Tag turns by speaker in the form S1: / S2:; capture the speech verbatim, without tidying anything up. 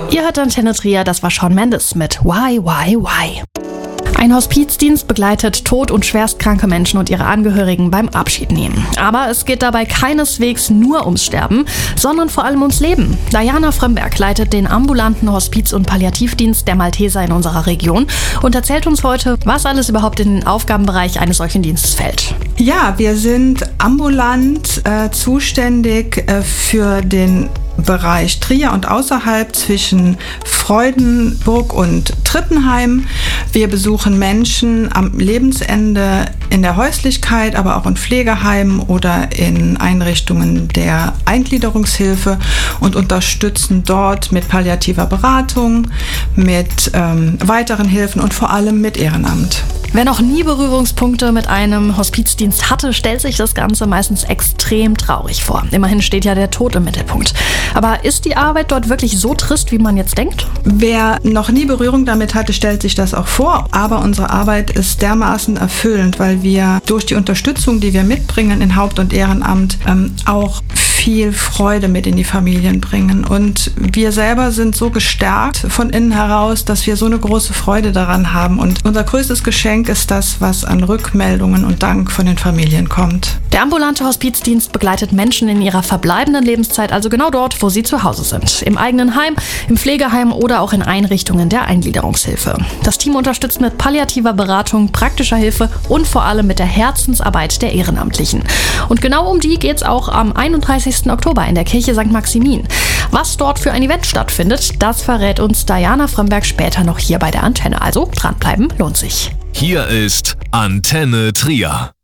S1: Ihr hört Antenne Trier, das war Shawn Mendes mit Why, Why, Why. Ein Hospizdienst begleitet tot- und schwerstkranke Menschen und ihre Angehörigen beim Abschied nehmen. Aber es geht dabei keineswegs nur ums Sterben, sondern vor allem ums Leben. Diana Frömmberg leitet den ambulanten Hospiz- und Palliativdienst der Malteser in unserer Region und erzählt uns heute, was alles überhaupt in den Aufgabenbereich eines solchen Dienstes fällt.
S2: Ja, wir sind ambulant äh, zuständig äh, für den Bereich Trier und außerhalb zwischen Freudenburg und Trippenheim. Wir besuchen Menschen am Lebensende in der Häuslichkeit, aber auch in Pflegeheimen oder in Einrichtungen der Eingliederungshilfe und unterstützen dort mit palliativer Beratung, mit ähm, weiteren Hilfen und vor allem mit Ehrenamt.
S1: Wer noch nie Berührungspunkte mit einem Hospizdienst hatte, stellt sich das Ganze meistens extrem traurig vor. Immerhin steht ja der Tod im Mittelpunkt. Aber ist die Arbeit dort wirklich so trist, wie man jetzt denkt?
S2: Wer noch nie Berührung damit hatte, stellt sich das auch vor. Aber unsere Arbeit ist dermaßen erfüllend, weil wir durch die Unterstützung, die wir mitbringen in Haupt- und Ehrenamt, ähm, auch viel Freude mit in die Familien bringen. Und wir selber sind so gestärkt von innen heraus, dass wir so eine große Freude daran haben. Und unser größtes Geschenk ist das, was an Rückmeldungen und Dank von den Familien kommt.
S1: Der ambulante Hospizdienst begleitet Menschen in ihrer verbleibenden Lebenszeit, also genau dort, wo sie zu Hause sind. Im eigenen Heim, im Pflegeheim oder auch in Einrichtungen der Eingliederungshilfe. Das Team unterstützt mit palliativer Beratung, praktischer Hilfe und vor allem mit der Herzensarbeit der Ehrenamtlichen. Und genau um die geht's auch am einunddreißigsten Oktober in der Kirche Sankt Maximin. Was dort für ein Event stattfindet, das verrät uns Diana Frömmberg später noch hier bei der Antenne. Also dranbleiben lohnt sich.
S3: Hier ist Antenne Trier.